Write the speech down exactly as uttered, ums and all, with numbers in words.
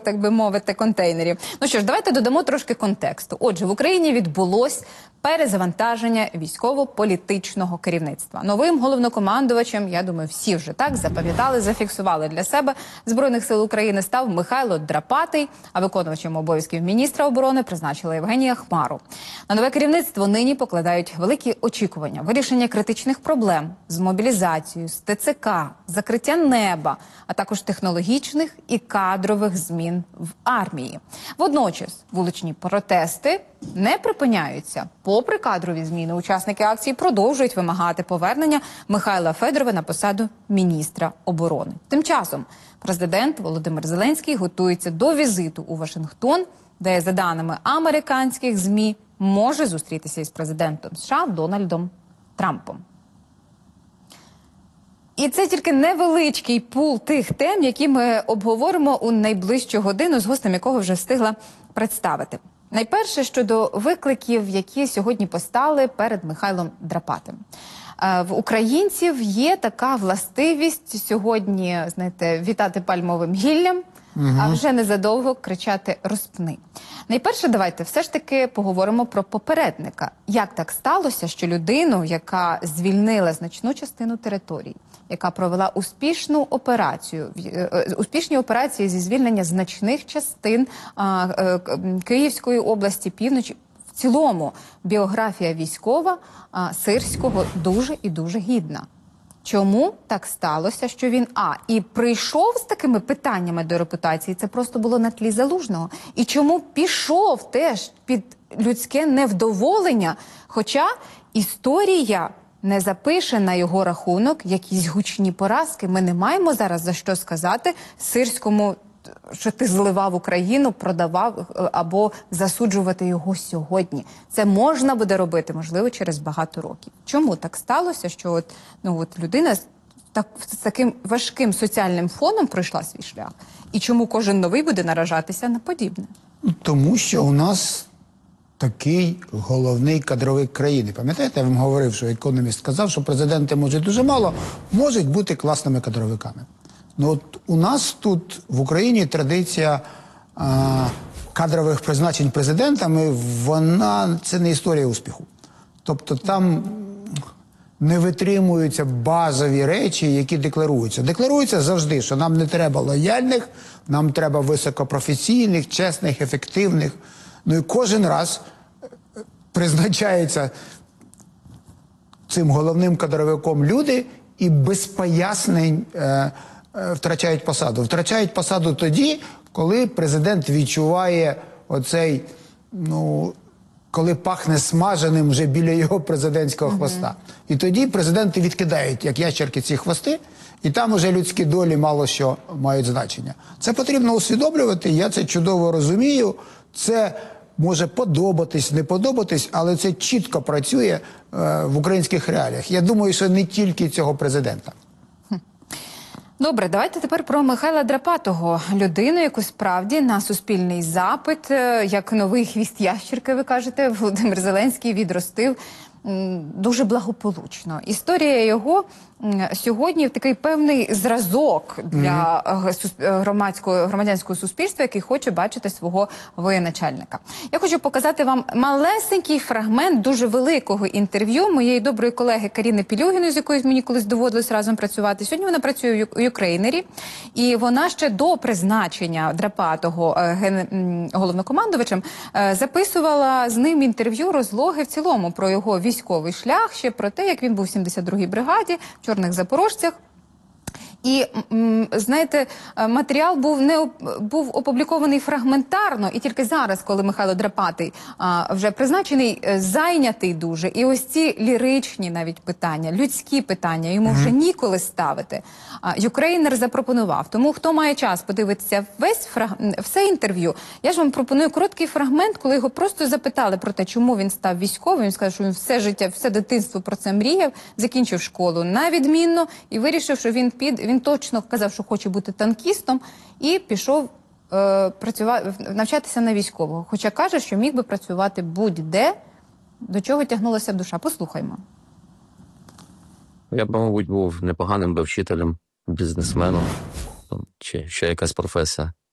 так би мовити, контейнерів. Ну що ж, давайте додамо трошки контексту. Отже, в Україні відбулось перезавантаження військово-політичного керівництва. Новим головнокомандувачем, я думаю, всі вже так запам'ятали, зафіксували для себе, Збройних сил України став Михайло Драпатий, а виконувачем обов'язків міністра оборони призначили Євгенія Хмару. На нове керівництво нині покладають великі очікування. Вирішення критичних проблем з мобілізацією, з Те Це Ка, закриття неба, а також технологічних і кадрових змін в армії. Водночас вуличні протести не припиняються. Попри кадрові зміни, учасники акції продовжують вимагати повернення Михайла Федорова на посаду міністра оборони. Тим часом президент Володимир Зеленський готується до візиту у Вашингтон, де, за даними американських ЗМІ, може зустрітися із президентом США Дональдом Трампом. І це тільки невеличкий пул тих тем, які ми обговоримо у найближчу годину, з гостем якого вже встигла представити. Найперше щодо викликів, які сьогодні постали перед Михайлом Драпатим. В українців є така властивість сьогодні, знаєте, вітати пальмовим гіллям, угу. а вже незадовго кричати «розпни». Найперше, давайте все ж таки поговоримо про попередника. Як так сталося, що людину, яка звільнила значну частину територій, яка провела успішну операцію, успішні операції зі звільнення значних частин а, а, Київської області, півночі, в цілому біографія військова а, Сирського дуже і дуже гідна. Чому так сталося, що він, а, і прийшов з такими питаннями до репутації, це просто було на тлі Залужного, і чому пішов теж під людське невдоволення, хоча історія не запише на його рахунок якісь гучні поразки. Ми не маємо зараз за що сказати Сирському, що ти зливав Україну, продавав або засуджувати його сьогодні. Це можна буде робити, можливо, через багато років. Чому так сталося, що от, ну, от людина з, так, з таким важким соціальним фоном пройшла свій шлях? І чому кожен новий буде наражатися на подібне? Тому що у нас такий головний кадровик країни. Пам'ятаєте, я вам говорив, що економіст сказав, що президенти можуть дуже мало, можуть бути класними кадровиками. Ну от у нас тут в Україні традиція а, кадрових призначень президентами, вона, це не історія успіху. Тобто там не витримуються базові речі, які декларуються. Декларується завжди, що нам не треба лояльних, нам треба високопрофесійних, чесних, ефективних. Ну і кожен раз призначається цим головним кадровиком люди і без пояснень е, е, втрачають посаду. Втрачають посаду тоді, коли президент відчуває оцей, ну, коли пахне смаженим вже біля його президентського mm-hmm. хвоста. І тоді президенти відкидають, як ящерки, ці хвости, і там уже людські долі мало що мають значення. Це потрібно усвідомлювати, я це чудово розумію. Це може подобатись, не подобатись, але це чітко працює е, в українських реаліях. Я думаю, що не тільки цього президента. Добре, давайте тепер про Михайла Драпатого. Людину, яку справді на суспільний запит, як новий хвіст ящерки, ви кажете, Володимир Зеленський відростив дуже благополучно. Історія його сьогодні такий певний зразок для громадського, громадянського суспільства, який хоче бачити свого воєначальника. Я хочу показати вам малесенький фрагмент дуже великого інтерв'ю моєї доброї колеги Каріни Пілюгіної, з якою мені колись доводилось разом працювати. Сьогодні вона працює у Юкрейнері, і вона ще до призначення Драпатого головнокомандувачем записувала з ним інтерв'ю, розлоги в цілому про його військовий шлях, ще про те, як він був в сімдесят другій бригаді, в Чорних Запорожцях. І, знаєте, матеріал був не був опублікований фрагментарно, і тільки зараз, коли Михайло Драпатий а, вже призначений, зайнятий дуже. І ось ці ліричні навіть питання, людські питання йому вже ніколи ставити. А, Юкрейнер запропонував. Тому, хто має час подивитися весь фраг... все інтерв'ю, я ж вам пропоную короткий фрагмент, коли його просто запитали про те, чому він став військовим. Він сказав, що він все життя, все дитинство про це мріяв, закінчив школу навідмінно і вирішив, що він під... Він точно казав, що хоче бути танкістом, і пішов е, працювати, навчатися на військового. Хоча каже, що міг би працювати будь-де, до чого тягнулася душа. Послухаймо. Я б, мабуть, був непоганим би вчителем, бізнесменом, чи ще якась професія.